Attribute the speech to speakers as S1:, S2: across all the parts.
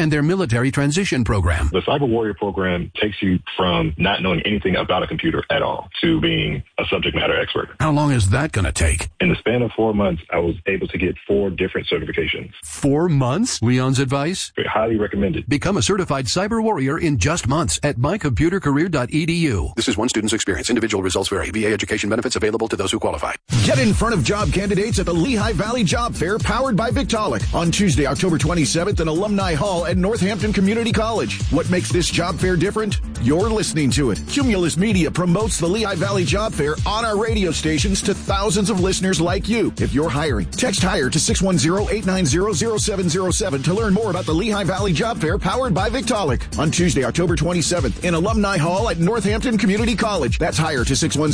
S1: and their military transition program.
S2: The Cyber Warrior program takes you from not knowing anything about a computer at all to being a subject matter expert.
S1: How long is that going to take?
S2: In the span of 4 months, I was able to get 4 different certifications.
S1: 4 months? Leon's advice?
S2: Highly recommended.
S1: Become a certified cyber warrior in just months at mycomputercareer.edu. This is one student's experience. Individual results vary. VA education benefits available to those who qualify.
S3: Get in front of job candidates at the Lehigh Valley Job Fair powered by Victaulic on Tuesday, October 27th in Alumni Hall at Northampton Community College. What makes this job fair different? You're listening to it. Cumulus Media promotes the Lehigh Valley Job Fair on our radio stations to thousands of listeners like you. If you're hiring, text HIRE to 610-890-0707 to learn more about the Lehigh Valley Job Fair powered by Victaulic on Tuesday, October 27th in Alumni Hall at Northampton Community College. That's HIRE to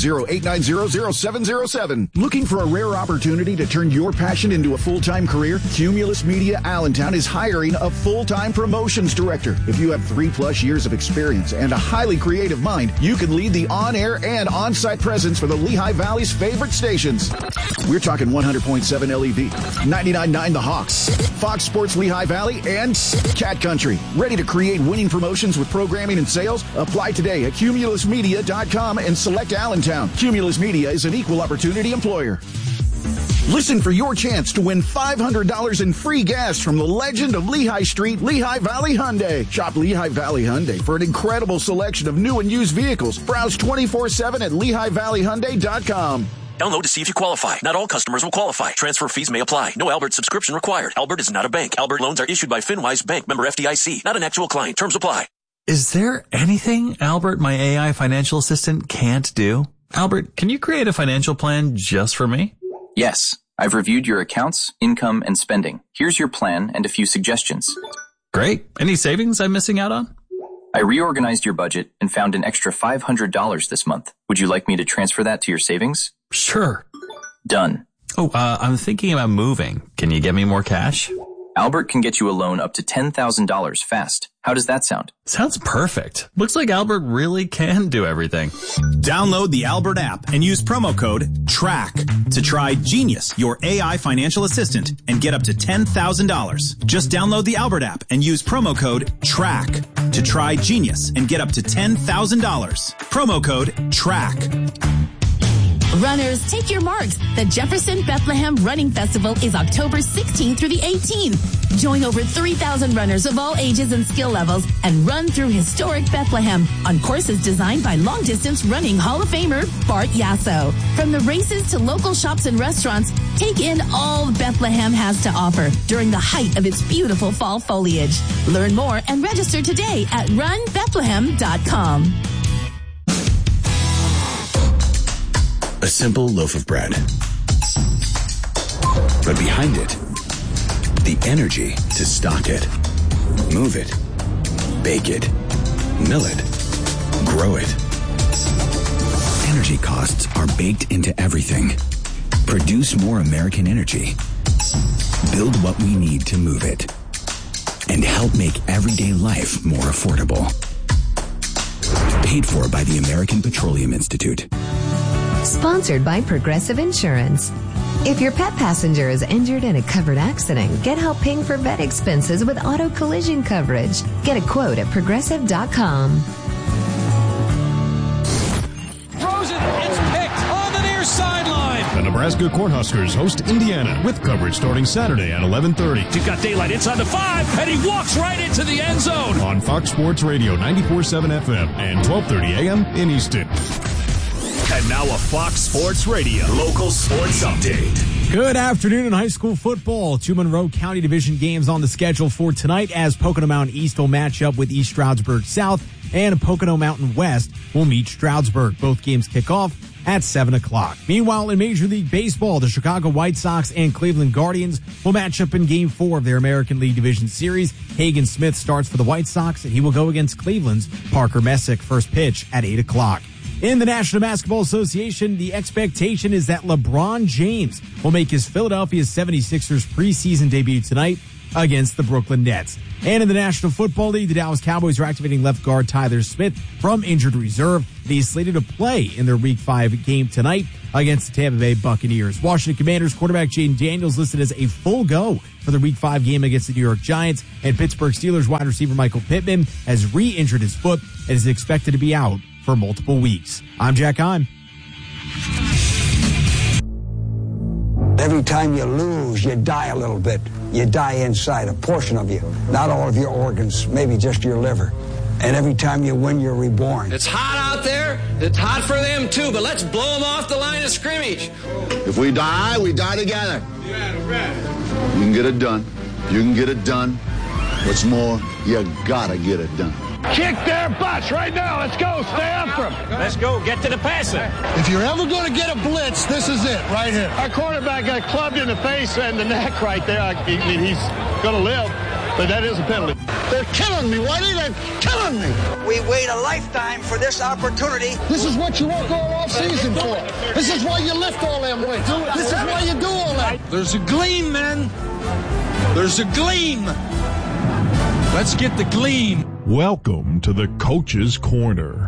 S3: 610-890-0707. Looking for a rare opportunity to turn your passion into a full-time career? Cumulus Media Allentown is hiring a full-time promotions director. If you have 3+ years of experience and a highly creative mind, you can lead the on-air and on-site presence for the Lehigh Valley's favorite stations. We're talking 100.7 LEV, 99.9 The Hawks, Fox Sports Lehigh Valley, and Cat Country. Ready to create winning promotions with programming and sales? Apply today at cumulusmedia.com and select Allentown. Cumulus Media is an equal opportunity employer. Listen for your chance to win $500 in free gas from the legend of Lehigh Street, Lehigh Valley Hyundai. Shop Lehigh Valley Hyundai for an incredible selection of new and used vehicles. Browse 24/7 at LehighValleyHyundai.com.
S4: Download to see if you qualify. Not all customers will qualify. Transfer fees may apply. No Albert subscription required. Albert is not a bank. Albert loans are issued by FinWise Bank, member FDIC. Not an actual client. Terms apply.
S5: Is there anything Albert, my AI financial assistant, can't do? Albert, can you create a financial plan just for me?
S6: Yes. I've reviewed your accounts, income, and spending. Here's your plan and a few suggestions.
S5: Great. Any savings I'm missing out on?
S6: I reorganized your budget and found an extra $500 this month. Would you like me to transfer that to your savings?
S5: Sure.
S6: Done.
S5: Oh, I'm thinking about moving. Can you get me more cash?
S6: Albert can get you a loan up to $10,000 fast. How does that sound?
S5: Sounds perfect. Looks like Albert really can do everything.
S7: Download the Albert app and use promo code TRACK to try Genius, your AI financial assistant, and get up to $10,000. Just download the Albert app and use promo code TRACK to try Genius and get up to $10,000. Promo code TRACK.
S8: Runners, take your marks. The Jefferson Bethlehem Running Festival is October 16th through the 18th. Join over 3,000 runners of all ages and skill levels and run through historic Bethlehem on courses designed by long-distance running Hall of Famer Bart Yasso. From the races to local shops and restaurants, take in all Bethlehem has to offer during the height of its beautiful fall foliage. Learn more and register today at runbethlehem.com.
S9: A simple loaf of bread. But behind it, the energy to stock it, move it, bake it, mill it, grow it. Energy costs are baked into everything. Produce more American energy. Build what we need to move it. And help make everyday life more affordable. Paid for by the American Petroleum Institute.
S10: Sponsored by Progressive Insurance. If your pet passenger is injured in a covered accident, get help paying for vet expenses with auto collision coverage. Get a quote at Progressive.com.
S11: Throws it, it's picked on the near sideline.
S12: The Nebraska Cornhuskers host Indiana with coverage starting Saturday at 11:30.
S11: You've got daylight inside the 5, and he walks right into the end zone.
S12: On Fox Sports Radio 94.7 FM and 12:30 a.m. in Easton.
S7: And now a Fox Sports Radio local sports update.
S13: Good afternoon in high school football. 2 Monroe County Division games on the schedule for tonight as Pocono Mountain East will match up with East Stroudsburg South, and Pocono Mountain West will meet Stroudsburg. Both games kick off at 7 o'clock. Meanwhile, in Major League Baseball, the Chicago White Sox and Cleveland Guardians will match up in Game 4 of their American League Division Series. Hagen Smith starts for the White Sox, and he will go against Cleveland's Parker Messick. First pitch at 8 o'clock. In the National Basketball Association, the expectation is that LeBron James will make his Philadelphia 76ers preseason debut tonight against the Brooklyn Nets. And in the National Football League, the Dallas Cowboys are activating left guard Tyler Smith from injured reserve. He's slated to play in their Week 5 game tonight against the Tampa Bay Buccaneers. Washington Commanders quarterback Jaden Daniels listed as a full go for the Week 5 game against the New York Giants. And Pittsburgh Steelers wide receiver Michael Pittman has re-injured his foot and is expected to be out for multiple weeks. I'm Jack Heim.
S14: Every time you lose, you die a little bit. You die inside, a portion of you. Not all of your organs, maybe just your liver. And every time you win, you're reborn.
S15: It's hot out there. It's hot for them, too, but let's blow them off the line of scrimmage.
S16: If we die together. You can get it done. You can get it done. What's more, you gotta get it done.
S17: Kick their butts right now. Let's go. Stay after them.
S15: Let's go. Get to the passer.
S17: If you're ever going to get a blitz, this is it right here. Our quarterback got clubbed in the face and the neck right there. I mean, he's going to live, but that is a penalty. They're killing me, Whitey. They're killing me.
S14: We wait a lifetime for this opportunity.
S17: This is what you work all off season for. This is why you lift all them weights. This is why you do all that.
S15: There's a gleam, man. There's a gleam. Let's get the gleam.
S12: Welcome to the Coach's Corner.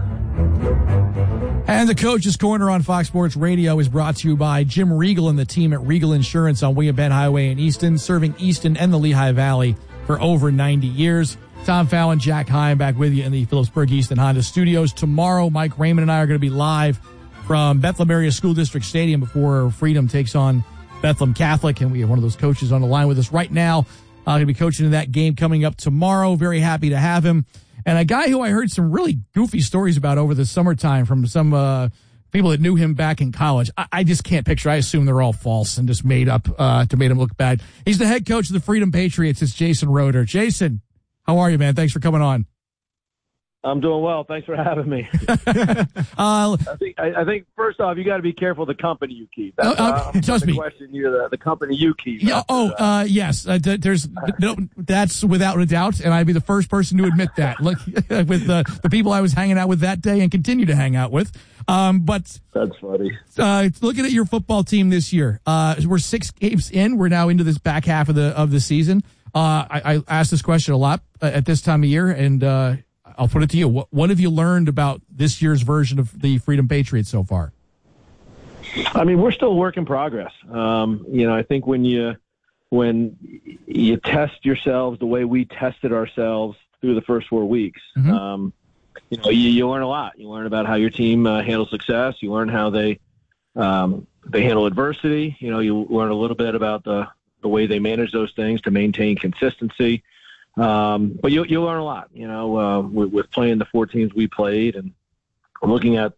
S18: And the Coach's Corner on Fox Sports Radio is brought to you by Jim Regal and the team at Regal Insurance on William Penn Highway in Easton, serving Easton and the Lehigh Valley for over 90 years. Tom Fallon, Jack Heim back with you in the Phillipsburg Easton Honda Studios. Tomorrow, Mike Raymond and I are going to be live from Bethlehem Area School District Stadium before Freedom takes on Bethlehem Catholic, and we have one of those coaches on the line with us right now. Going to be coaching in that game coming up tomorrow. Very happy to have him. And a guy who I heard some really goofy stories about over the summertime from some people that knew him back in college. I just can't picture. I assume they're all false and just made up to make him look bad. He's the head coach of the Freedom Patriots. It's Jason Roeder. Jason, how are you, man? Thanks for coming on.
S19: I'm doing well. Thanks for having me. I think first off, you got to be careful the company you keep.
S18: Trust me.
S19: Question you the company you keep.
S18: Yeah. Yes. There's that's without a doubt, and I'd be the first person to admit that. Look, with the people I was hanging out with that day and continue to hang out with. But
S19: that's funny.
S18: Looking at your football team this year, we're 6 games in. We're now into this back half of the season. I ask this question a lot at this time of year, and I'll put it to you. What have you learned about this year's version of the Freedom Patriots so far?
S19: I mean, we're still a work in progress. I think when you test yourselves the way we tested ourselves through the first 4 weeks, you learn a lot. You learn about how your team handles success. You learn how they handle adversity. You learn a little bit about the way they manage those things to maintain consistency. But you learn a lot, with playing the 4 teams we played and looking at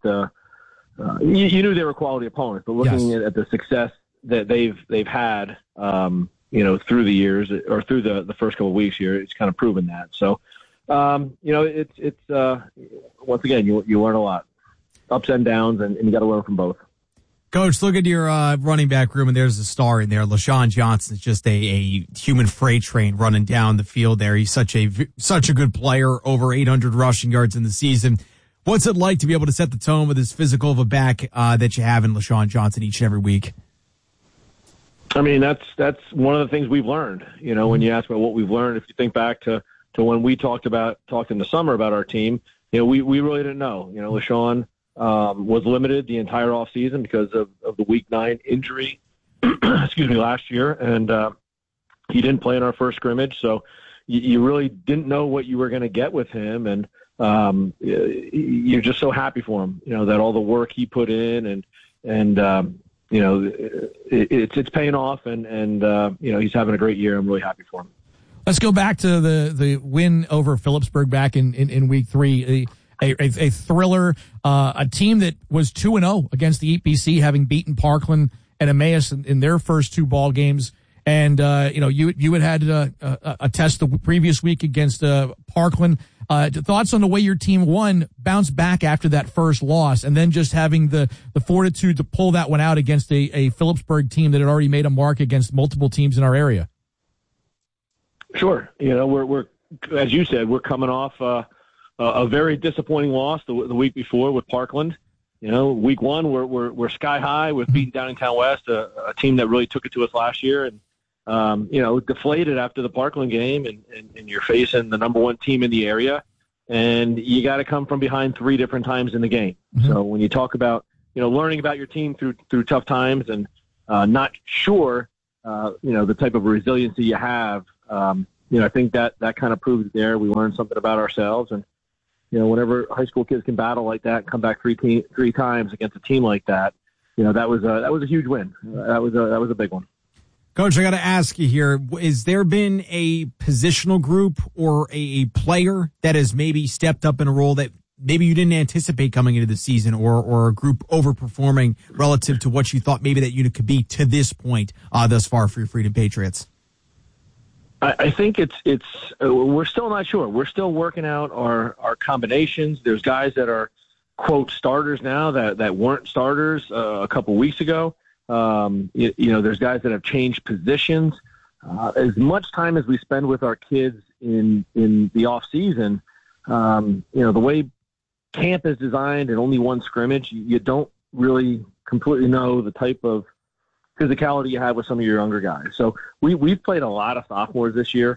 S19: you knew they were quality opponents, but looking at the success that they've had, through the years or through the first couple of weeks here, it's kind of proven that. So, it's once again, you learn a lot, ups and downs, and you got to learn from both.
S13: Coach, look at your running back room, and there's a star in there. LaShawn Johnson is just a human freight train running down the field there. He's such a good player, over 800 rushing yards in the season. What's it like to be able to set the tone with as physical of a back that you have in LaShawn Johnson each and every week?
S19: I mean, that's one of the things we've learned. When you ask about what we've learned, if you think back to when we talked in the summer about our team, we really didn't know. LaShawn was limited the entire offseason because of the Week 9 injury, last year. And he didn't play in our first scrimmage. So you really didn't know what you were going to get with him. And you're just so happy for him, that all the work he put in and it's paying off and he's having a great year. I'm really happy for him.
S18: Let's go back to the win over Phillipsburg back in Week 3. A thriller, a team that was 2-0 against the EPC, having beaten Parkland and Emmaus in their first 2 ball games. And, you had a test the previous week against Parkland. Thoughts on the way your team bounced back after that first loss, and then just having the fortitude to pull that one out against a Phillipsburg team that had already made a mark against multiple teams in our area?
S19: Sure. We're as you said, we're coming off a very disappointing loss the week before with Parkland. Week 1 we're sky high with beating Downingtown West, a team that really took it to us last year, and deflated after the Parkland game, and you're facing the number 1 team in the area, and you got to come from behind 3 different times in the game. Mm-hmm. So when you talk about learning about your team through tough times and not sure, the type of resiliency you have. I think that kind of proves there. We learned something about ourselves, and whenever high school kids can battle like that, and come back three times against a team like that, that was a huge win. That was a big one.
S13: Coach, I got to ask you here, has there been a positional group or a player that has maybe stepped up in a role that maybe you didn't anticipate coming into the season, or a group overperforming relative to what you thought maybe that unit could be to this point thus far for your Freedom Patriots?
S19: I think it's we're still not sure. We're still working out our combinations. There's guys that are, quote, starters now that weren't starters a couple weeks ago. There's guys that have changed positions. As much time as we spend with our kids in the off season, the way camp is designed and only one scrimmage, you don't really completely know the type of physicality you have with some of your younger guys. So we've played a lot of sophomores this year.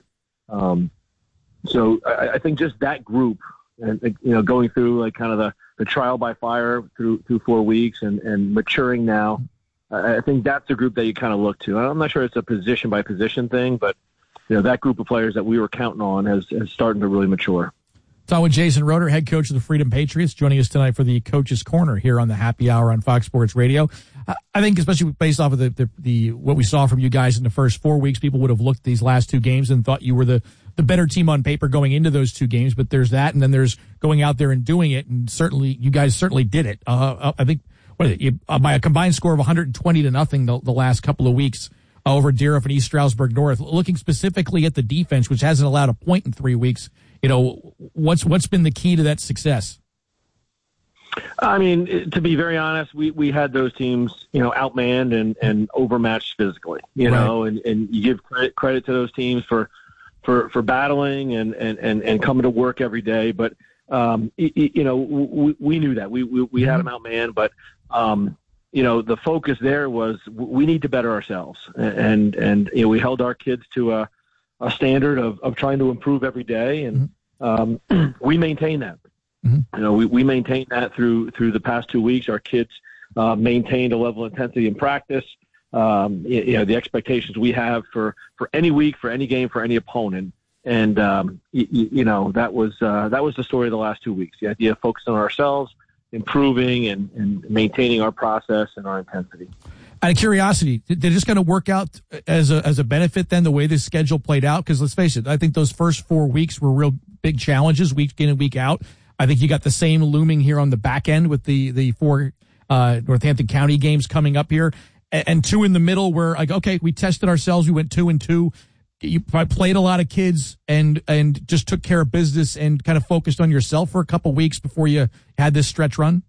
S19: So I think just that group and, going through like kind of the trial by fire through 4 weeks and maturing now, I think that's the group that you kind of look to. I'm not sure it's a position by position thing, but that group of players that we were counting on has started to really mature.
S18: Talking with Jason Roeder, head coach of the Freedom Patriots, joining us tonight for the Coach's Corner here on the Happy Hour on Fox Sports Radio. I think, especially based off of the what we saw from you guys in the first 4 weeks, people would have looked at these last two games and thought you were the better team on paper going into those two games. But there's that, and then there's going out there and doing it, and certainly you guys certainly did it. I think by a combined score of 120-0 the last couple of weeks over Deer and East Stroudsburg North. Looking specifically at the defense, which hasn't allowed a point in 3 weeks, what's been the key to that success?
S19: I mean, to be very honest, we had those teams, outmanned and overmatched physically, and you give credit to those teams for battling and coming to work every day. But, we knew that we had them outmanned, but, the focus there was we need to better ourselves. And we held our kids to a standard of trying to improve every day. And, we maintain that. We maintained that through the past 2 weeks. Our kids maintained a level of intensity in practice. The expectations we have for any week, for any game, for any opponent, and that was the story of the last 2 weeks. The idea of focusing on ourselves, improving, and maintaining our process and our intensity.
S18: Out of curiosity, did it just kind of work out as a benefit then, the way this schedule played out? Because let's face it, I think those first 4 weeks were real big challenges, week in and week out. I think you got the same looming here on the back end with the 4 Northampton County games coming up here, and 2 in the middle where, like, okay, we tested ourselves. We went 2-2. You played a lot of kids and just took care of business and kind of focused on yourself for a couple weeks before you had this stretch run.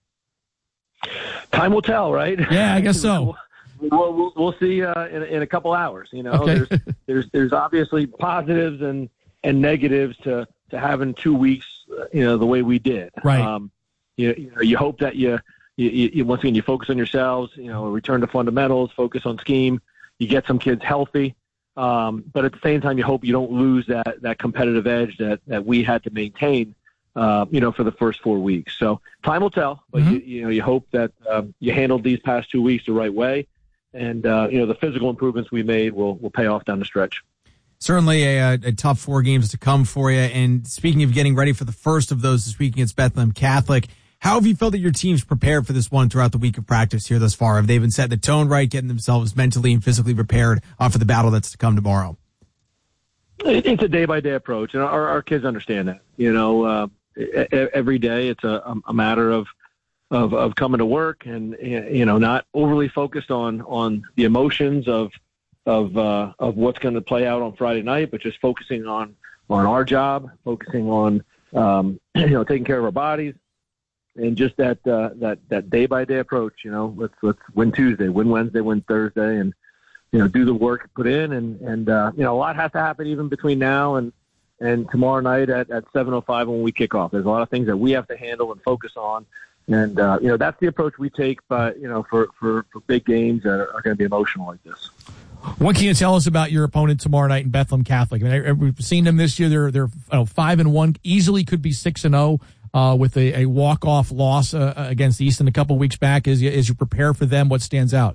S19: Time will tell, right?
S18: Yeah, I guess so.
S19: We'll see in a couple hours.
S18: Okay.
S19: There's obviously positives and negatives to having 2 weeks, the way we did.
S18: Right.
S19: You hope that you once again you focus on yourselves. Return to fundamentals, focus on scheme. You get some kids healthy, but at the same time, you hope you don't lose that competitive edge that we had to maintain. For the first 4 weeks. So time will tell, but you hope that you handled these past 2 weeks the right way, and the physical improvements we made will pay off down the stretch.
S13: Certainly a tough 4 games to come for you. And speaking of getting ready for the first of those this week against Bethlehem Catholic, how have you felt that your team's prepared for this one throughout the week of practice here thus far? Have they been setting the tone right, getting themselves mentally and physically prepared for the battle that's to come tomorrow?
S19: It's a day-by-day approach, and our kids understand that. Every day it's a matter of coming to work and not overly focused on the emotions of what's going to play out on Friday night, but just focusing on our job, focusing on taking care of our bodies, and just that day by day approach. Let's win Tuesday, win Wednesday, win Thursday, and do the work put in, and a lot has to happen even between now and tomorrow night at 7:05 when we kick off. There's a lot of things that we have to handle and focus on, and that's the approach we take. But for big games that are going to be emotional like this.
S18: What can you tell us about your opponent tomorrow night in Bethlehem Catholic? I mean, we've seen them this year. They're 5-1, easily could be 6-0. with a walk-off loss against Easton a couple weeks back. As you prepare for them, what stands out?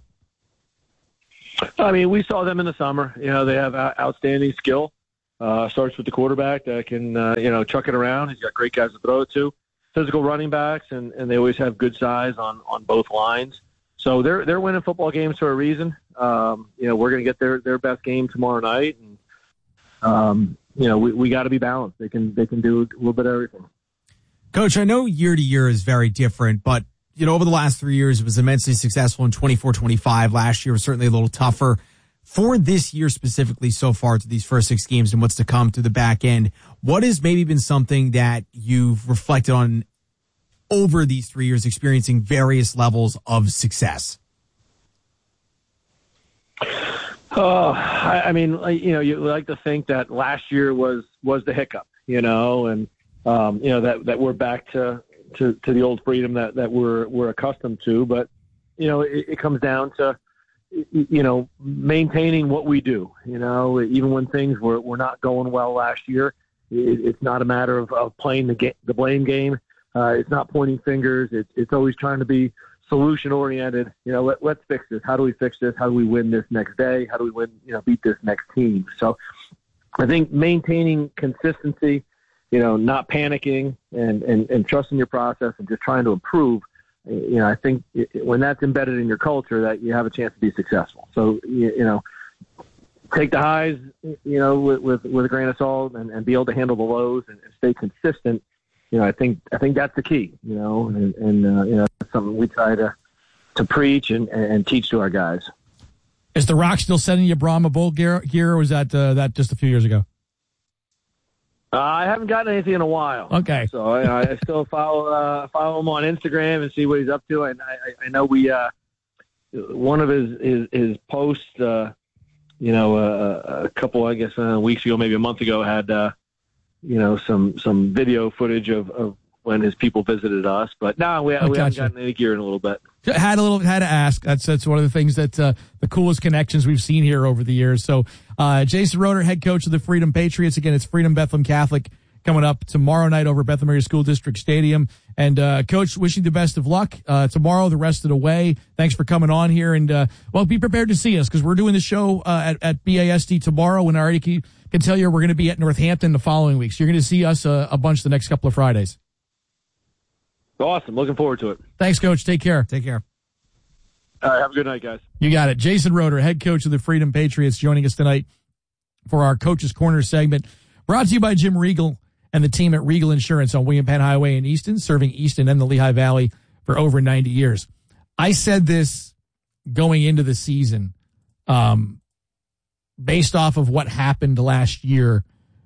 S19: I mean, we saw them in the summer. They have outstanding skill. Starts with the quarterback that can, chuck it around. He's got great guys to throw it to. Physical running backs, and they always have good size on both lines. So they're winning football games for a reason. We're going to get their best game tomorrow night, and we got to be balanced. They can do a little bit of everything.
S13: Coach, I know year to year is very different, but over the last 3 years, it was immensely successful in 24-25. Last year was certainly a little tougher. For this year specifically so far, to these first 6 games and what's to come through the back end, what has maybe been something that you've reflected on over these 3 years, experiencing various levels of success?
S19: I mean, you like to think that last year was the hiccup, and that we're back to the old freedom that we're accustomed to. But it comes down to maintaining what we do. Even when things were not going well last year, it's not a matter of playing the blame game. It's not pointing fingers. It's always trying to be solution oriented. Let's fix this. How do we fix this? How do we win this next day? How do we win? Beat this next team. So I think maintaining consistency, not panicking and trusting your process and just trying to improve. I think when that's embedded in your culture, that you have a chance to be successful. So, take the highs, with a grain of salt and be able to handle the lows and stay consistent. I think that's the key, and that's something we try to preach and teach to our guys.
S18: Is The Rock still sending you Brahma Bull gear, or was that just a few years ago?
S19: I haven't gotten anything in a while.
S18: Okay.
S19: So I still follow him on Instagram and see what he's up to. And I know we one of his posts, a couple, I guess, weeks ago, maybe a month ago, had some video footage of when his people visited us. But no, we haven't gotten any gear in a little bit.
S18: Had to ask. That's one of the things that the coolest connections we've seen here over the years. So Jason Roeder, head coach of the Freedom Patriots. Again, it's Freedom Bethlehem Catholic coming up tomorrow night over at Bethlehem Area School District Stadium. And Coach, wishing the best of luck tomorrow, the rest of the way. Thanks for coming on here. And be prepared to see us because we're doing the show at BASD tomorrow. And I already can tell you we're going to be at Northampton the following week. So you're going to see us a bunch the next couple of Fridays.
S19: Awesome. Looking forward to it.
S18: Thanks, Coach. Take care.
S13: Take care.
S19: All right. Have a good night, guys.
S18: You got it. Jason Roeder, head coach of the Freedom Patriots, joining us tonight for our Coach's Corner segment. Brought to you by Jim Regal and the team at Regal Insurance on William Penn Highway in Easton, serving Easton and the Lehigh Valley for over 90 years. I said this going into the season, based off of what happened last year,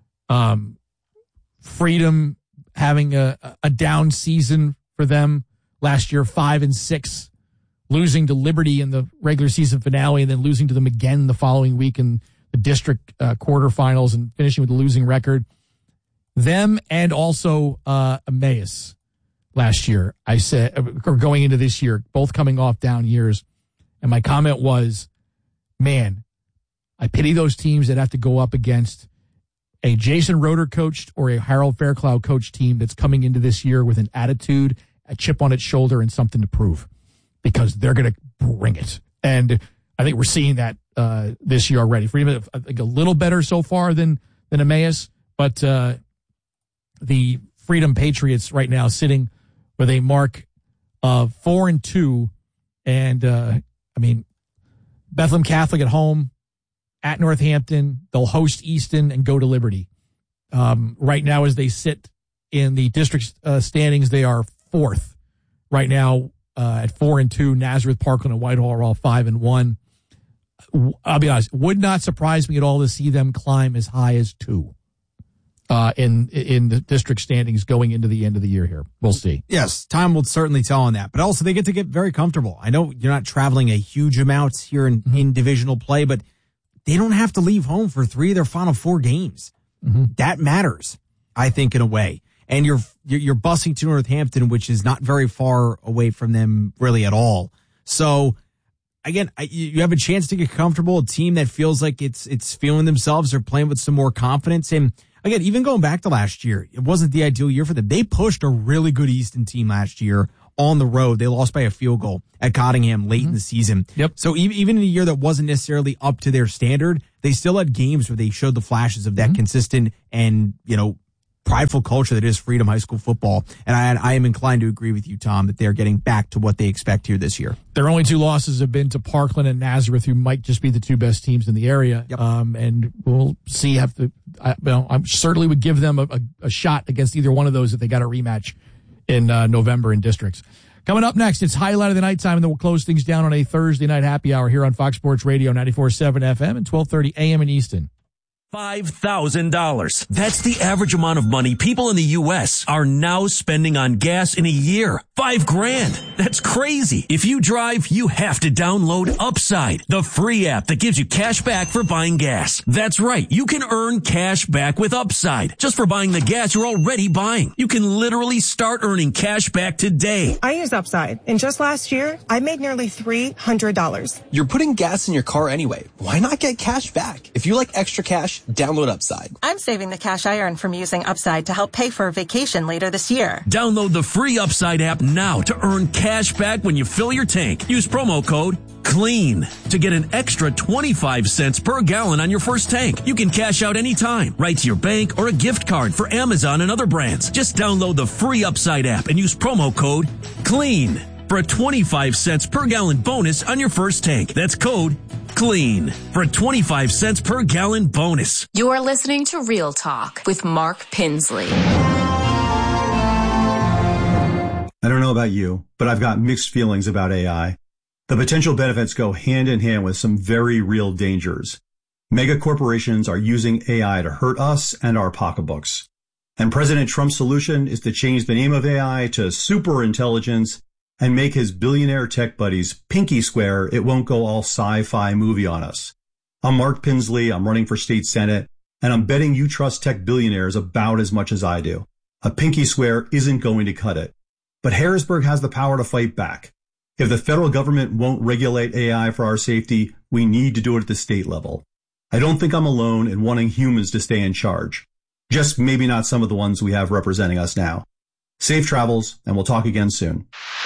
S18: Freedom having a down season for them last year, 5-6, losing to Liberty in the regular season finale and then losing to them again the following week in the district quarterfinals and finishing with a losing record. Them and also Emmaus last year, I said, or going into this year, both coming off down years. And my comment was, man, I pity those teams that have to go up against a Jason Roeder coached or a Harold Fairclough coached team that's coming into this year with an attitude, a chip on its shoulder, and something to prove, because they're going to bring it. And I think we're seeing that this year already. Freedom, I think, a little better so far than Emmaus, but the Freedom Patriots right now sitting with a mark of 4-2, and Bethlehem Catholic at home, at Northampton, they'll host Easton and go to Liberty. Right now, as they sit in the district standings, they are fourth right now at 4-2. Nazareth, Parkland, and Whitehall are all 5-1. I'll be honest, would not surprise me at all to see them climb as high as 2 in the district standings going into the end of the year here. We'll see.
S13: Yes, time will certainly tell on that. But also, they get to get very comfortable. I know you're not traveling a huge amount here in divisional play, but they don't have to leave home for 3 of their final 4 games. Mm-hmm. That matters, I think, in a way. And you're busing to Northampton, which is not very far away from them really at all. So, again, you have a chance to get comfortable. A team that feels like it's feeling themselves or playing with some more confidence. And again, even going back to last year, it wasn't the ideal year for them. They pushed a really good Easton team last year on the road. They lost by a field goal at Cottingham late in the season.
S18: Yep.
S13: So even in a year that wasn't necessarily up to their standard, they still had games where they showed the flashes of that consistent and, prideful culture that is Freedom High School football. And I am inclined to agree with you, Tom, that they're getting back to what they expect here this year.
S18: Their only two losses have been to Parkland and Nazareth, who might just be the two best teams in the area.
S13: Yep.
S18: And we'll see. I certainly would give them a shot against either one of those if they got a rematch in November in districts. Coming up next, it's Highlight of the Nighttime, and then we'll close things down on a Thursday night happy hour here on Fox Sports Radio 94.7 FM and 1230 AM in Easton.
S4: $5,000. That's the average amount of money people in the U.S. are now spending on gas in a year. $5,000. That's crazy. If you drive, you have to download Upside, the free app that gives you cash back for buying gas. That's right. You can earn cash back with Upside just for buying the gas you're already buying. You can literally start earning cash back today.
S20: I use Upside, and just last year, I made nearly $300.
S21: You're putting gas in your car anyway. Why not get cash back? If you like extra cash, download Upside.
S20: I'm saving the cash I earn from using Upside to help pay for a vacation later this year.
S4: Download the free Upside app now to earn cash back when you fill your tank. Use promo code CLEAN to get an extra 25 cents per gallon on your first tank. You can cash out anytime, right to your bank or a gift card for Amazon and other brands. Just download the free Upside app and use promo code CLEAN for a 25 cents per gallon bonus on your first tank. That's code CLEAN for a 25 cents per gallon bonus.
S22: You are listening to Real Talk with Mark Pinsley.
S23: I don't know about you, but I've got mixed feelings about AI. The potential benefits go hand in hand with some very real dangers. Mega corporations are using AI to hurt us and our pocketbooks. And President Trump's solution is to change the name of AI to superintelligence and make his billionaire tech buddies pinky swear it won't go all sci-fi movie on us. I'm Mark Pinsley, I'm running for state senate, and I'm betting you trust tech billionaires about as much as I do. A pinky swear isn't going to cut it. But Harrisburg has the power to fight back. If the federal government won't regulate AI for our safety, we need to do it at the state level. I don't think I'm alone in wanting humans to stay in charge. Just maybe not some of the ones we have representing us now. Safe travels, and we'll talk again soon.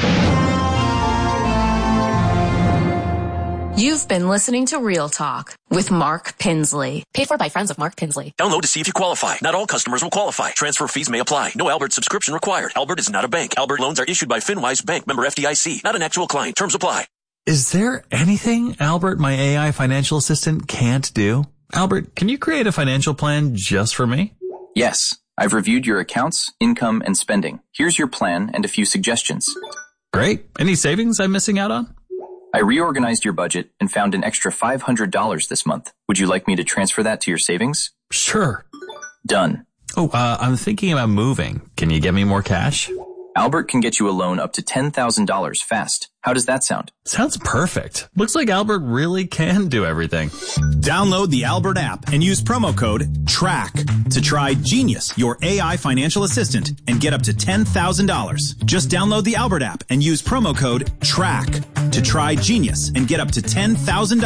S22: You've been listening to Real Talk with Mark Pinsley. Paid for by friends of Mark Pinsley.
S4: Download to see if you qualify. Not all customers will qualify. Transfer fees may apply. No Albert subscription required. Albert is not a bank. Albert loans are issued by FinWise Bank, member FDIC. Not an actual client. Terms apply.
S5: Is there anything Albert, my AI financial assistant, can't do? Albert, can you create a financial plan just for me?
S6: Yes. I've reviewed your accounts, income, and spending. Here's your plan and a few suggestions.
S5: Great. Any savings I'm missing out on?
S6: I reorganized your budget and found an extra $500 this month. Would you like me to transfer that to your savings?
S5: Sure.
S6: Done.
S5: Oh, I'm thinking about moving. Can you get me more cash?
S6: Albert can get you a loan up to $10,000 fast. How does that sound?
S5: Sounds perfect. Looks like Albert really can do everything.
S7: Download the Albert app and use promo code TRACK to try Genius, your AI financial assistant, and get up to $10,000. Just download the Albert app and use promo code TRACK to try Genius and get up to $10,000.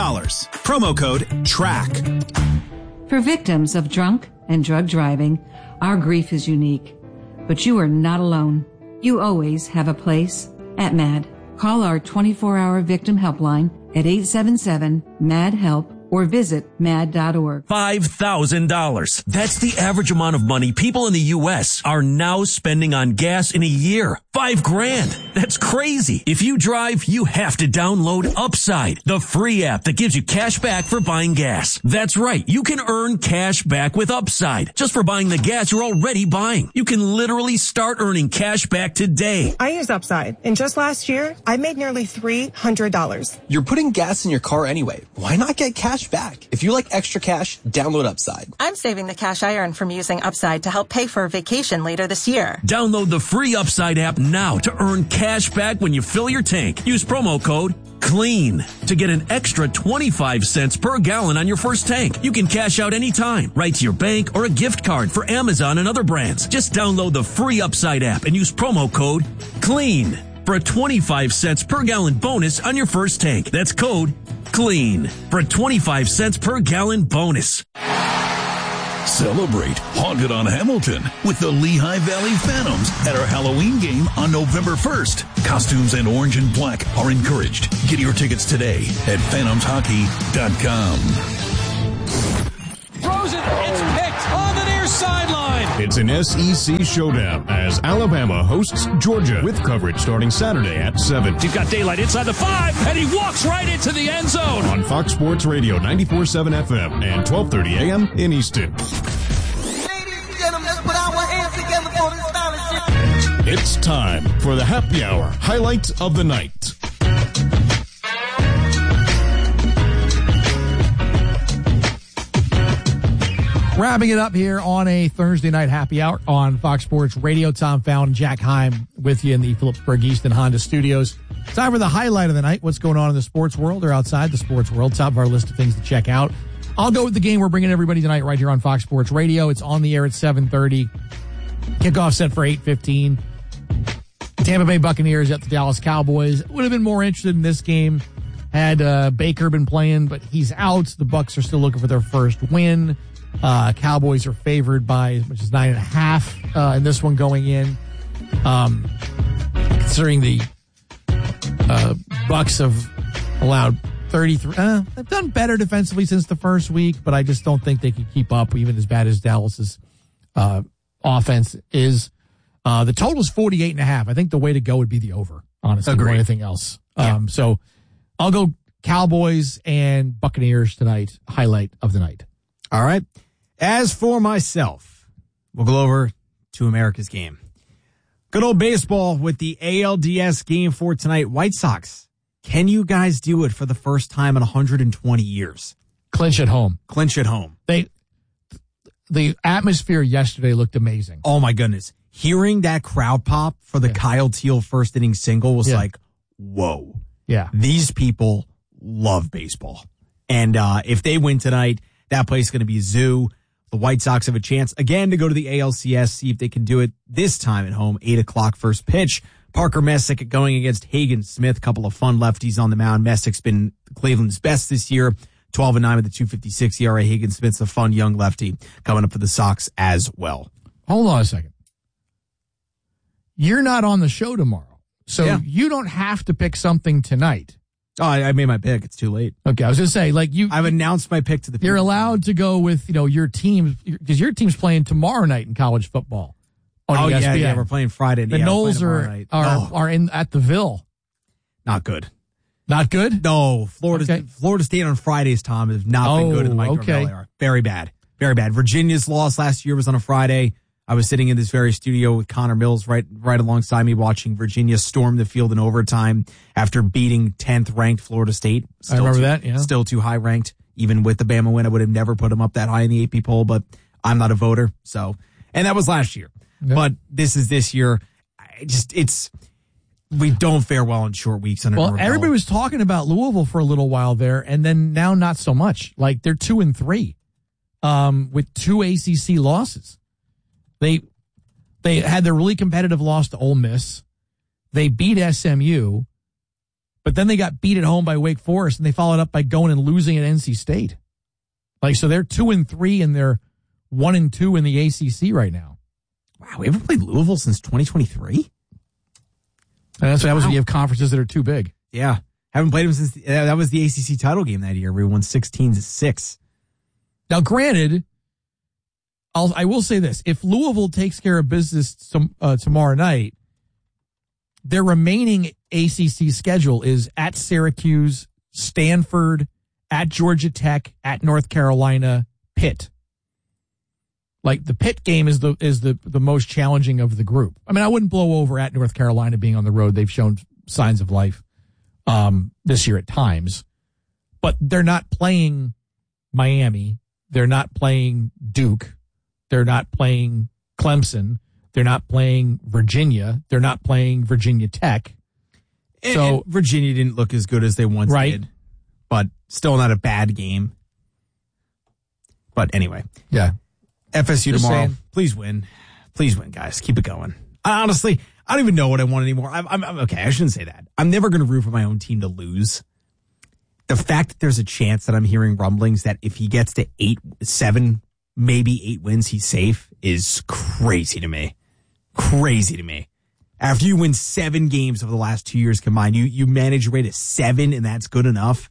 S7: Promo code TRACK.
S24: For victims of drunk and drug driving, our grief is unique. But you are not alone. You always have a place at MAD. Call our 24-hour victim helpline at 877-MAD-HELP or visit mad.org.
S4: $5,000. That's the average amount of money people in the U.S. are now spending on gas in a year. $5,000. That's crazy. If you drive, you have to download Upside, the free app that gives you cash back for buying gas. That's right. You can earn cash back with Upside just for buying the gas you're already buying. You can literally start earning cash back today.
S20: I use Upside, and just last year, I made nearly $300.
S21: You're putting gas in your car anyway. Why not get cash back? If you like extra cash, download Upside.
S20: I'm saving the cash I earn from using Upside to help pay for a vacation later this year.
S4: Download the free Upside app now to earn cash back when you fill your tank. Use promo code CLEAN to get an extra 25 cents per gallon on your first tank. You can cash out anytime, right to your bank or a gift card for Amazon and other brands. Just download the free Upside app and use promo code CLEAN for a 25 cents per gallon bonus on your first tank. That's code CLEAN for a 25 cents per gallon bonus.
S1: Celebrate Haunted on Hamilton with the Lehigh Valley Phantoms at our Halloween game on November 1st. Costumes and orange and black are encouraged. Get your tickets today at phantomshockey.com.
S11: Throws it. It's picked on the near sideline.
S12: It's an SEC showdown as Alabama hosts Georgia with coverage starting Saturday at 7.
S11: You've got daylight inside the 5, and he walks right into the end zone.
S12: On Fox Sports Radio 94.7 FM and 12:30 a.m. in Easton. It's time for the Happy Hour Highlight of the Night.
S18: Wrapping it up here on a Thursday night happy hour on Fox Sports Radio. Tom Fallon, Jack Heim with you in the Phillipsburg Easton Honda Studios. Time for the highlight of the night. What's going on in the sports world or outside the sports world? Top of our list of things to check out. I'll go with the game we're bringing everybody tonight right here on Fox Sports Radio. It's on the air at 7:30. Kickoff set for 8:15. Tampa Bay Buccaneers at the Dallas Cowboys. Would have been more interested in this game had Baker been playing, but he's out. The Bucs are still looking for their first win. Cowboys are favored by as much as 9.5 in this one going in. Considering the Bucs have allowed 33. They've done better defensively since the first week, but I just don't think they can keep up, even as bad as Dallas's offense is. The total is 48.5. I think the way to go would be the over, honestly, or anything else. Yeah. So I'll go Cowboys and Buccaneers tonight, highlight of the night.
S13: All right. As for myself, we'll go over to America's game. Good old baseball with the ALDS game for tonight. White Sox, can you guys do it for the first time in 120 years?
S18: Clinch at home.
S13: Clinch at home.
S18: The atmosphere yesterday looked amazing.
S13: Oh, my goodness. Hearing that crowd pop for the Kyle Teal first inning single was like, whoa.
S18: Yeah.
S13: These people love baseball. And if they win tonight, that place is going to be a zoo. The White Sox have a chance again to go to the ALCS, see if they can do it this time at home. 8 o'clock first pitch. Parker Messick going against Hagen Smith. Couple of fun lefties on the mound. Messick's been Cleveland's best this year. 12-9 with the 2.56 ERA. Hagen Smith's a fun young lefty coming up for the Sox as well.
S18: Hold on a second. You're not on the show tomorrow, so you don't have to pick something tonight.
S13: Oh, I made my pick. It's too late.
S18: Okay, I was going to say, I've
S13: announced my pick to the people.
S18: You're allowed to go with, your team, because your team's playing tomorrow night in college football. On ESPN.
S13: Yeah, we're playing Friday.
S18: The Knowles are in at the Ville.
S13: Not good.
S18: Not good?
S13: No. Florida State on Fridays, Tom, has not been good in the Mike Norvell era. Very bad. Very bad. Virginia's loss last year was on a Friday. I was sitting in this very studio with Connor Mills right alongside me watching Virginia storm the field in overtime after beating 10th ranked Florida State.
S18: I remember that, yeah.
S13: Still too high ranked. Even with the Bama win, I would have never put them up that high in the AP poll, but I'm not a voter. And that was last year. Yeah. But this is this year. We don't fare well in short weeks.
S18: Everybody was talking about Louisville for a little while there, and then now not so much. They're 2-3 with 2 ACC losses. They had their really competitive loss to Ole Miss. They beat SMU, but then they got beat at home by Wake Forest, and they followed up by going and losing at NC State. So they're 2-3, and they're 1-2 in the ACC right now.
S13: Wow, we haven't played Louisville since 2023?
S18: And that's what happens when you have conferences that are too big.
S13: Yeah. Haven't played them since that was the ACC title game that year. We won 16-6.
S18: Now, granted, I will say this. If Louisville takes care of business tomorrow night, their remaining ACC schedule is at Syracuse, Stanford, at Georgia Tech, at North Carolina, Pitt. The Pitt game is the most challenging of the group. I mean, I wouldn't blow over at North Carolina being on the road. They've shown signs of life this year at times. But they're not playing Miami. They're not playing Duke. They're not playing Clemson. They're not playing Virginia. They're not playing Virginia Tech.
S13: And Virginia didn't look as good as they once did. But still not a bad game. But anyway.
S18: Yeah.
S13: FSU just tomorrow. Please win. Please win, guys. Keep it going. Honestly, I don't even know what I want anymore. I'm okay, I shouldn't say that. I'm never going to root for my own team to lose. The fact that there's a chance that I'm hearing rumblings that if he gets to 8-7 maybe 8 wins, he's safe is crazy to me. Crazy to me. After you win 7 games over the last 2 years combined, you manage your way to 7, and that's good enough.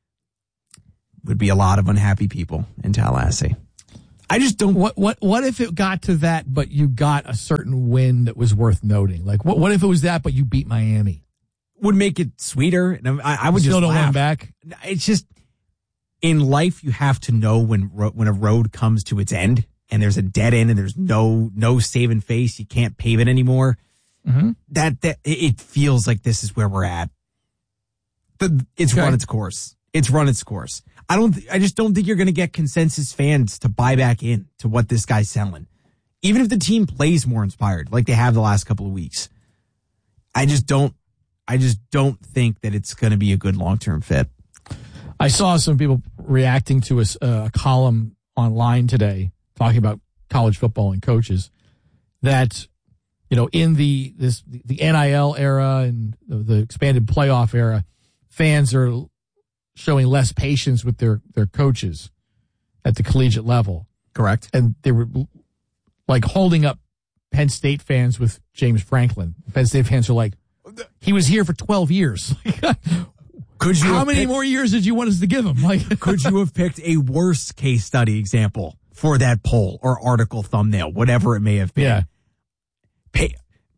S13: Would be a lot of unhappy people in Tallahassee. I just don't.
S18: What if it got to that, but you got a certain win that was worth noting? Like, what if it was that, but you beat Miami?
S13: Would make it sweeter. And I would
S18: still
S13: just
S18: don't
S13: laugh.
S18: win back.
S13: It's just in life you have to know when a road comes to its end and there's a dead end and there's no saving face. You can't pave it anymore.
S18: Mm-hmm.
S13: That it feels like this is where we're at. It's run its course. It's run its course. I just don't think you're going to get consensus fans to buy back in to what this guy's selling. Even if the team plays more inspired, like they have the last couple of weeks. I just don't think that it's going to be a good long-term fit.
S18: I saw some people reacting to a column online today talking about college football and coaches that, in the NIL era and the expanded playoff era, fans are showing less patience with their coaches at the collegiate level.
S13: Correct.
S18: And they were like holding up Penn State fans with James Franklin. Penn State fans are like, he was here for 12 years. How many more years did you want us to give him? Like,
S13: could you have picked a worse case study example for that poll or article thumbnail, whatever it may have been?
S18: Yeah.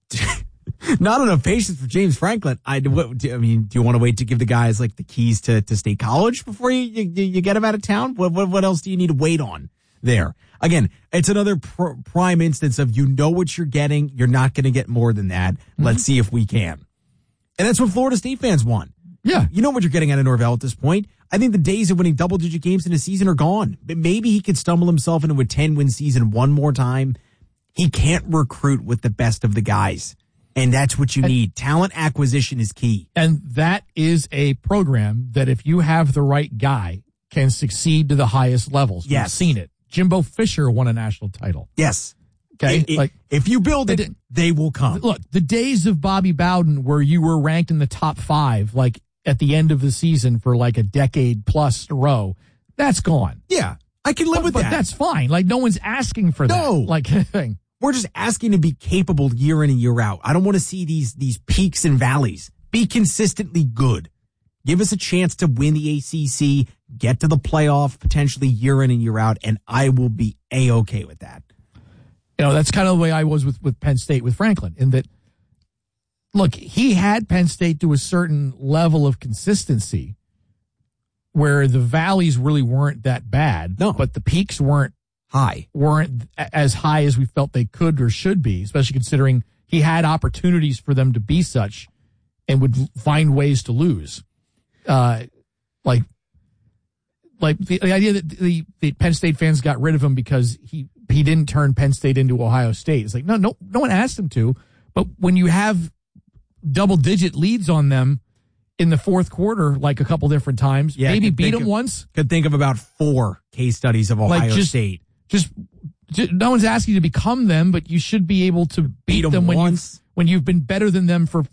S13: Not enough patience for James Franklin. Do you want to wait to give the guys like the keys to state college before you get them out of town? What else do you need to wait on there? Again, it's another prime instance of what you're getting. You're not going to get more than that. Mm-hmm. Let's see if we can. And that's what Florida State fans want.
S18: Yeah.
S13: You know what you're getting out of Norvell at this point. I think the days of winning double-digit games in a season are gone. But maybe he could stumble himself into a 10-win season one more time. He can't recruit with the best of the guys. And that's what you need. Talent acquisition is key.
S18: And that is a program that if you have the right guy can succeed to the highest levels.
S13: Yes.
S18: We've seen it. Jimbo Fisher won a national title.
S13: Yes.
S18: Okay.
S13: If you build it, they will come.
S18: Look, the days of Bobby Bowden where you were ranked in the top 5, like at the end of the season for like a decade plus in a row, that's gone.
S13: Yeah. I can live with that.
S18: But that's fine. Like no one's asking for that.
S13: No.
S18: Like thing.
S13: We're just asking to be capable year in and year out. I don't want to see these peaks and valleys. Be consistently good. Give us a chance to win the ACC, get to the playoff potentially year in and year out, and I will be A-okay with that.
S18: That's kind of the way I was with Penn State with Franklin, in that, look, he had Penn State to a certain level of consistency where the valleys really weren't that bad, but the peaks weren't as high as we felt they could or should be, especially considering he had opportunities for them to be such and would find ways to lose. Like the idea that the Penn State fans got rid of him because he didn't turn Penn State into Ohio State. It's like, no one asked him to, but when you have double-digit leads on them in the fourth quarter, like a couple different times, maybe beat them once.
S13: Could think of about 4 case studies of Ohio State.
S18: Just no one's asking you to become them, but you should be able to beat them once when you've been better than them for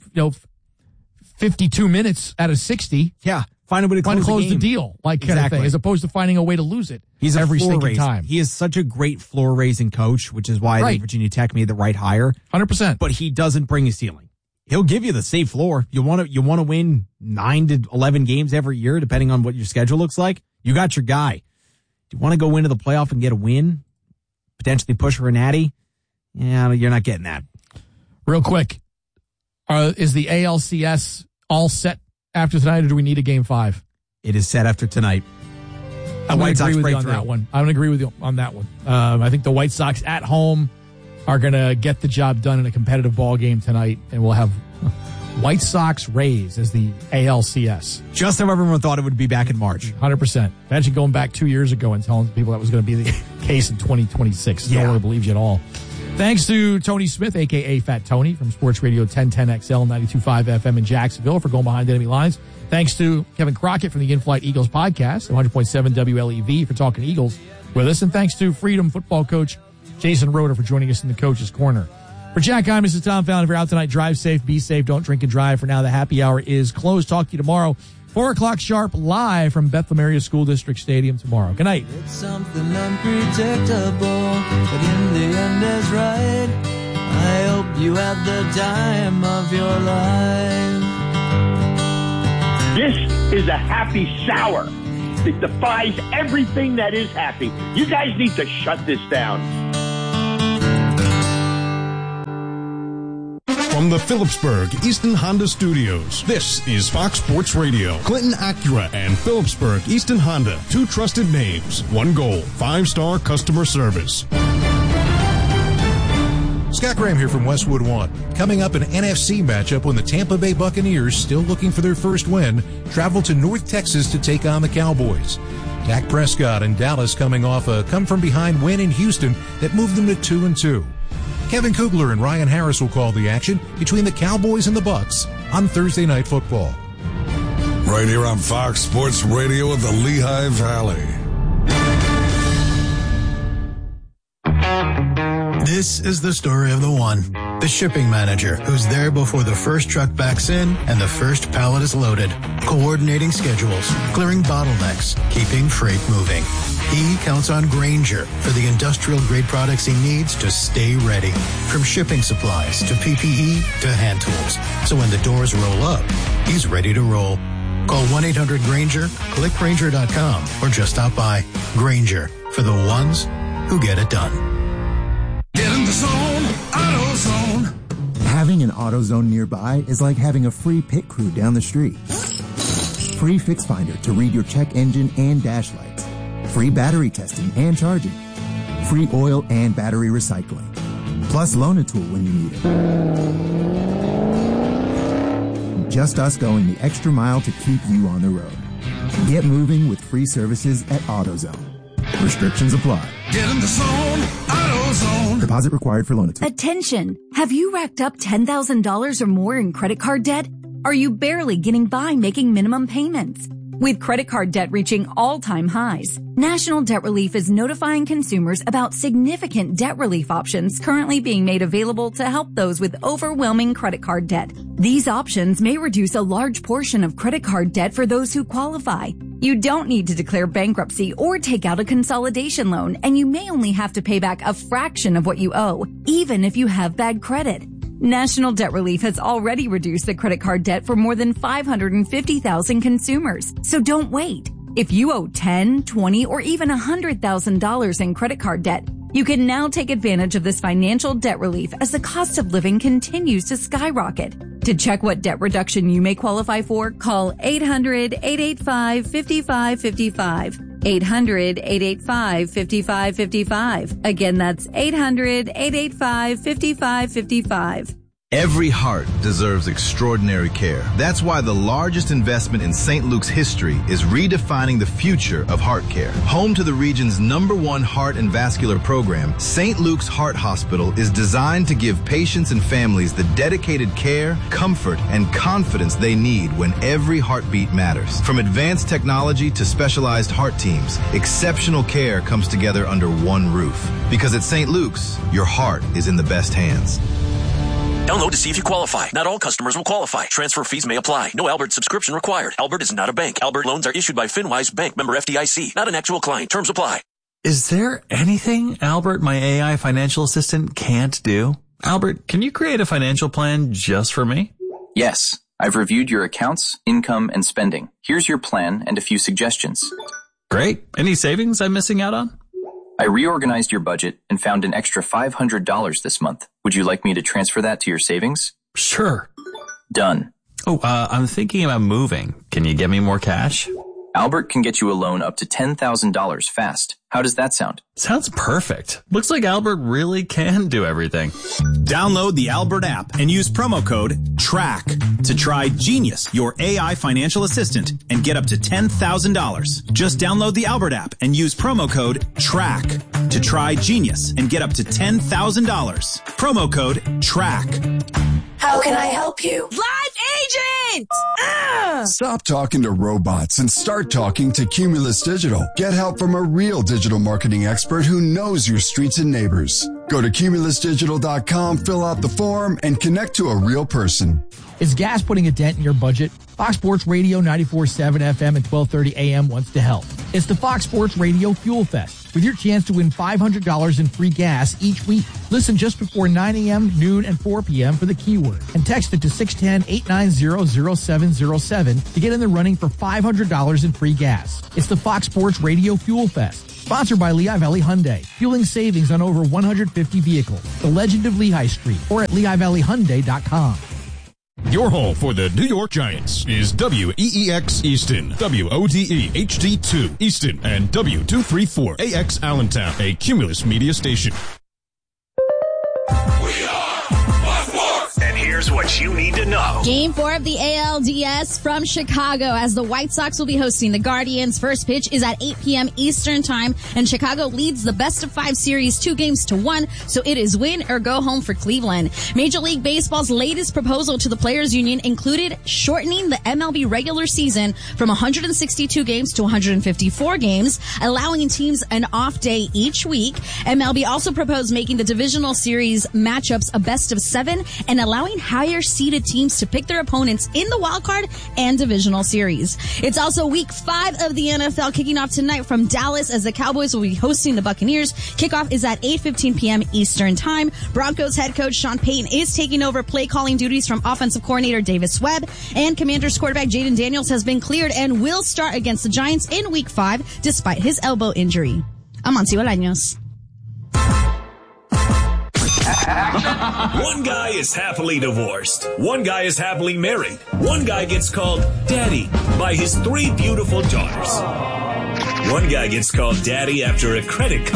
S18: 52 minutes out of 60.
S13: Yeah, find a way to close
S18: the deal, like kind of thing, as opposed to finding a way to lose it.
S13: He's
S18: every single time.
S13: He is such a great floor raising coach, which is why I think Virginia Tech made the right hire.
S18: 100%.
S13: But he doesn't bring a ceiling. He'll give you the safe floor. You want to win 9 to 11 games every year, depending on what your schedule looks like. You got your guy. Do you want to go into the playoff and get a win? Potentially push for a natty? Yeah, you're not getting that.
S18: Real quick, is the ALCS all set after tonight, or do we need a Game 5?
S13: It is set after tonight.
S18: I would agree with you on that one. I would agree with you on that one. I think the White Sox at home are going to get the job done in a competitive ball game tonight, and we'll have White Sox Rays as the ALCS.
S13: Just how everyone thought it would be back in March.
S18: 100%. Imagine going back 2 years ago and telling people that was going to be the case in 2026. No one believes you at all. Thanks to Tony Smith, a.k.a. Fat Tony, from Sports Radio 1010XL, 92.5 FM in Jacksonville, for going behind enemy lines. Thanks to Kevin Crockett from the In-Flight Eagles podcast, 100.7 WLEV, for talking Eagles with us. And thanks to Freedom football coach Jason Roeder for joining us in the Coach's Corner. For Jack Hyman, this is Tom Fallon. If you're out tonight, drive safe, be safe, don't drink and drive. For now, the happy hour is closed. Talk to you tomorrow 4 o'clock sharp, live from Bethlehem Area School District Stadium tomorrow. Good night.
S2: It's something unpredictable, but in the end is right. I hope you had the time of your life.
S3: This is a happy sour. It defies everything that is happy. You guys need to shut this down.
S12: From the Phillipsburg Easton Honda Studios, this is Fox Sports Radio. Clinton Acura and Phillipsburg Easton Honda, 2 trusted names, 1 goal, 5-star customer service.
S8: Scott Graham here from Westwood One. Coming up, an NFC matchup when the Tampa Bay Buccaneers, still looking for their first win, travel to North Texas to take on the Cowboys. Dak Prescott and Dallas coming off a come-from-behind win in Houston that moved them to 2-2. Kevin Kugler and Ryan Harris will call the action between the Cowboys and the Bucs on Thursday Night Football.
S9: Right here on Fox Sports Radio of the Lehigh Valley.
S25: This is the story of the one, the shipping manager, who's there before the first truck backs in and the first pallet is loaded, coordinating schedules, clearing bottlenecks, keeping freight moving. He counts on Grainger for the industrial-grade products he needs to stay ready, from shipping supplies to PPE to hand tools. So when the doors roll up, he's ready to roll. Call 1-800-GRAINGER, click Grainger.com, or just stop by. Grainger, for the ones who get it done.
S9: Get in the zone, AutoZone.
S26: Having an AutoZone nearby is like having a free pit crew down the street. Free Fix Finder to read your check engine and dash lights. Free battery testing and charging. Free oil and battery recycling. Plus loan a tool when you need it. Just us going the extra mile to keep you on the road. Get moving with free services at AutoZone. Restrictions apply.
S9: Get in the zone, AutoZone.
S26: Deposit required for loan a tool.
S27: Attention! Have you racked up $10,000 or more in credit card debt? Are you barely getting by making minimum payments? With credit card debt reaching all-time highs, National Debt Relief is notifying consumers about significant debt relief options currently being made available to help those with overwhelming credit card debt. These options may reduce a large portion of credit card debt for those who qualify. You don't need to declare bankruptcy or take out a consolidation loan, and you may only have to pay back a fraction of what you owe, even if you have bad credit. National Debt Relief has already reduced the credit card debt for more than 550,000 consumers. So don't wait. If you owe $10,000, $20,000, or even $100,000 in credit card debt, you can now take advantage of this financial debt relief as the cost of living continues to skyrocket. To check what debt reduction you may qualify for, call 800-885-5555. 800-885-5555. Again, that's 800-885-5555.
S28: Every heart deserves extraordinary care. That's why the largest investment in St. Luke's history is redefining the future of heart care. Home to the region's #1 heart and vascular program, St. Luke's Heart Hospital is designed to give patients and families the dedicated care, comfort, and confidence they need when every heartbeat matters. From advanced technology to specialized heart teams, exceptional care comes together under one roof. Because at St. Luke's, your heart is in the best hands.
S4: Download to see if you qualify. Not all customers will qualify. Transfer fees may apply. No Albert subscription required. Albert is not a bank. Albert loans are issued by FinWise Bank, member FDIC. Not an actual client. Terms apply.
S5: Is there anything Albert, my AI financial assistant, can't do? Albert, can you create a financial plan just for me?
S6: Yes. I've reviewed your accounts, income, and spending. Here's your plan and a few suggestions.
S5: Great. Any savings I'm missing out on?
S6: I reorganized your budget and found an extra $500 this month. Would you like me to transfer that to your savings?
S5: Sure.
S6: Done.
S5: Oh, I'm thinking about moving. Can you get me more cash?
S6: Albert can get you a loan up to $10,000 fast. How does that sound?
S5: Sounds perfect. Looks like Albert really can do everything.
S7: Download the Albert app and use promo code TRACK to try Genius, your AI financial assistant, and get up to $10,000. Just download the Albert app and use promo code TRACK to try Genius and get up to $10,000. Promo code TRACK.
S29: How can I help you?
S30: Live agent!
S31: Stop talking to robots and start talking to Cumulus Digital. Get help from a real digital marketing expert who knows your streets and neighbors. Go to cumulusdigital.com, fill out the form, and connect to a real person.
S18: Is gas putting a dent in your budget? Fox Sports Radio 94.7 FM and 1230 AM wants to help. It's the Fox Sports Radio Fuel Fest, with your chance to win $500 in free gas each week. Listen just before 9 a.m., noon, and 4 p.m. for the keyword, and text it to 610-890-0707 to get in the running for $500 in free gas. It's the Fox Sports Radio Fuel Fest, sponsored by Lehigh Valley Hyundai, fueling savings on over 150 vehicles. The Legend of Lehigh Street, or at LehighValleyHyundai.com.
S12: Your home for the New York Giants is WEEX Easton, WODE HD2 Easton, and W234AX Allentown, a Cumulus media station.
S1: And here's what you need to know.
S10: Game 4 of the ALDS from Chicago, as the White Sox will be hosting the Guardians. First pitch is at 8 p.m. Eastern time, and Chicago leads the best-of-5 series 2-1, so it is win or go home for Cleveland. Major League Baseball's latest proposal to the Players Union included shortening the MLB regular season from 162 games to 154 games, allowing teams an off day each week. MLB also proposed making the divisional series matchups a best-of-7 and allowing higher-seeded teams to pick their opponents in the wild card and divisional series. It's also week 5 of the NFL, kicking off tonight from Dallas, as the Cowboys will be hosting the Buccaneers. Kickoff is at 8:15 p.m. Eastern time. Broncos head coach Sean Payton is taking over play-calling duties from offensive coordinator Davis Webb, and Commanders quarterback Jaden Daniels has been cleared and will start against the Giants in week 5 despite his elbow injury. I'm Monty Bolaños.
S1: One guy is happily divorced. One guy is happily married. One guy gets called daddy by his 3 beautiful daughters. One guy gets called daddy after a credit card